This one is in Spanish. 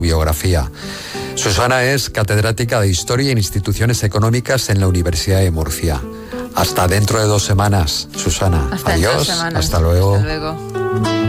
biografía. Susana es catedrática de Historia en Instituciones Económicas en la Universidad de Murcia. Hasta dentro de 2 semanas, Susana. Hasta Adiós. Hasta luego. Hasta luego. Hasta luego.